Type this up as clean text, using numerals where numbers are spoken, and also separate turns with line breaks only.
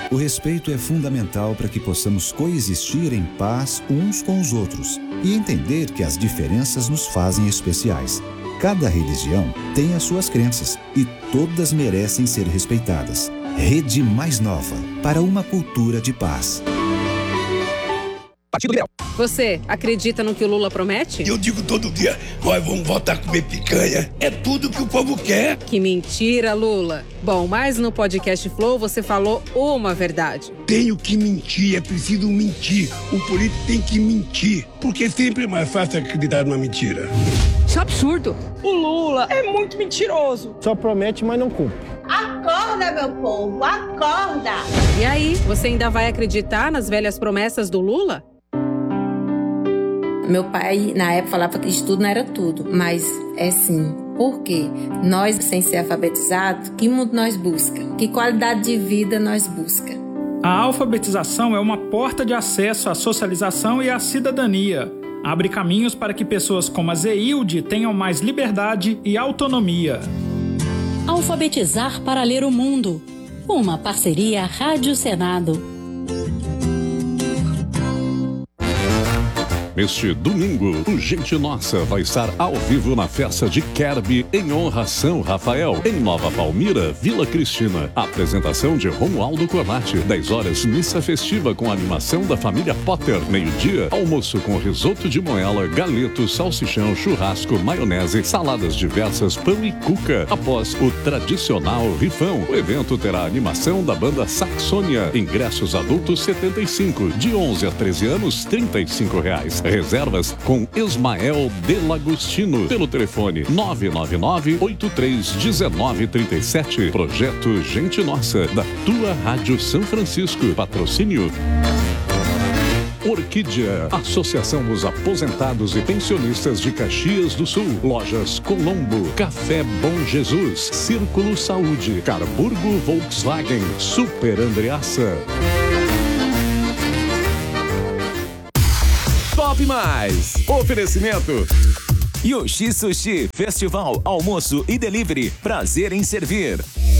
O respeito é fundamental para que possamos coexistir em paz uns com os outros e entender que as diferenças nos fazem especiais. Cada religião tem as suas crenças e todas merecem ser respeitadas. Rede Mais Nova, para uma cultura de paz.
Partido Liberal.
Você acredita no que o Lula promete?
Eu digo todo dia, nós vamos voltar a comer picanha. É tudo que o povo quer.
Que mentira, Lula. Bom, mas no podcast Flow você falou uma verdade.
Tenho que mentir, é preciso mentir. O político tem que mentir, porque sempre é mais fácil acreditar numa mentira.
Isso é absurdo.
O Lula é muito mentiroso.
Só promete, mas não cumpre.
Acorda, meu povo, acorda!
E aí, você ainda vai acreditar nas velhas promessas do Lula?
Meu pai, na época, falava que estudo não era tudo, mas é sim. Por quê? Nós, sem ser alfabetizados, que mundo nós busca? Que qualidade de vida nós busca?
A alfabetização é uma porta de acesso à socialização e à cidadania. Abre caminhos para que pessoas como a Zeilde tenham mais liberdade e autonomia.
Alfabetizar para ler o mundo. Uma parceria Rádio Senado.
Este domingo, o Gente Nossa vai estar ao vivo na festa de Kerby em honra a São Rafael, em Nova Palmira, Vila Cristina. Apresentação de Romualdo Cornati, 10 horas, missa festiva com a animação da família Potter. Meio-dia, almoço com risoto de moela, galeto, salsichão, churrasco, maionese, saladas diversas, pão e cuca. Após o tradicional rifão, o evento terá a animação da banda Saxônia. Ingressos adultos 75, de 11 a 13 anos, R$35. Reservas com Ismael Delagostino pelo telefone 999-831937. Projeto Gente Nossa, da tua Rádio São Francisco. Patrocínio Orquídea, Associação dos Aposentados e Pensionistas de Caxias do Sul. Lojas Colombo, Café Bom Jesus, Círculo Saúde, Carburgo Volkswagen, Super Andreaça.
Top Mais. Oferecimento Yoshi Sushi, Festival, Almoço e Delivery. Prazer em servir.